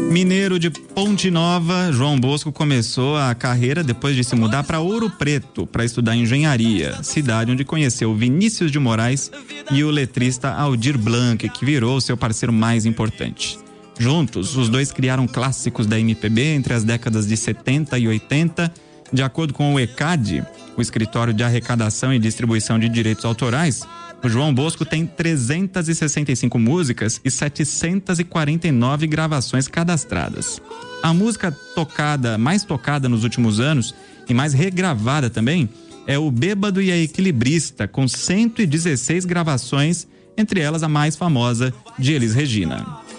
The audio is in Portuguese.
Mineiro de Ponte Nova, João Bosco começou a carreira depois de se mudar para Ouro Preto para estudar engenharia, cidade onde conheceu Vinícius de Moraes e o letrista Aldir Blanc, que virou seu parceiro mais importante. Juntos, os dois criaram clássicos da MPB entre as décadas de 70 e 80. De acordo com o ECAD, o Escritório de Arrecadação e Distribuição de Direitos Autorais, o João Bosco tem 365 músicas e 749 gravações cadastradas. A música mais tocada nos últimos anos e mais regravada também é o Bêbado e a Equilibrista, com 116 gravações, entre elas a mais famosa de Elis Regina.